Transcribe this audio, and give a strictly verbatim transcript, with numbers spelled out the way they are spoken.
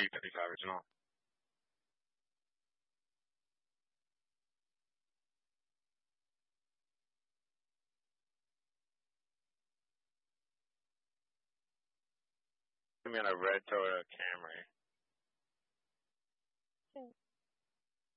three thirty-five original. I mean, a red Toyota Camry.